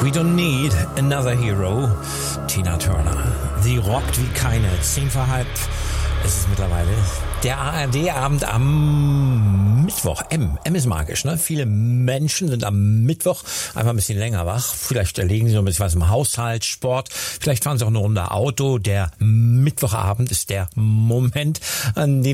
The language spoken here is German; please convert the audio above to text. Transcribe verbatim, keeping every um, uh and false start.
We don't need another hero. Tina Turner. Sie rockt wie keine. Zehn vor halb. Es ist mittlerweile der A R D-Abend am Mittwoch. M. M ist magisch, ne? Viele Menschen sind am Mittwoch einfach ein bisschen länger wach. Vielleicht erlegen sie noch ein bisschen was im Haushalt, Sport. Vielleicht fahren sie auch eine Runde Auto. Der Mittwochabend ist der Moment, an dem